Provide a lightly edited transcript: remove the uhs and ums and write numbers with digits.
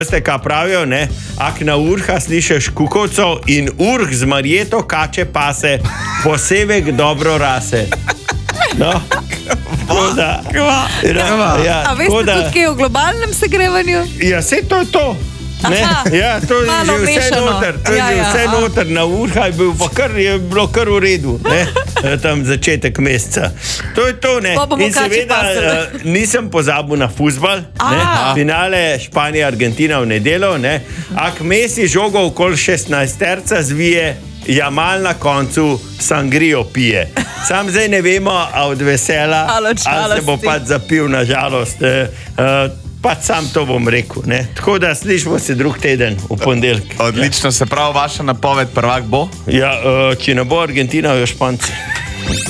Veste, kaj pravijo, ne? Ak na urha slišiš kukovcev in urh z Marjeto kače pase, posebej dobro rase. No? A veste tudi kaj o globalnem segrevanju? Ja, sej to je to. Ne? Ja, to je že vse noter. To je že vse noter. Na urha je bilo kar v redu. Ne? Tam začetek meseca. To je to, ne. In seveda nisem pozabil na fuzbal. Finale Španija-Argentina v nedeljo, ne. Ak Messi žogo okoli 16 terca zvije, Jamal na koncu sangrijo pije. Sam zdaj ne vemo, a od vesela, ali se bo pač zapil, na žalost. Pač sam to bom rekel, ne. Tako da slišimo se drug teden v ponedeljek. Odlično, se pravi, vaša napoved prvak bo? Ja, če ne bo Argentina, jo Španci.